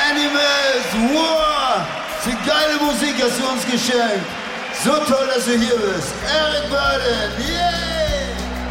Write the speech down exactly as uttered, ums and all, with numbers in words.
Animals, wow! Die geile Musik hast du uns geschenkt. So toll, dass du hier bist. Eric Burdon, yeah!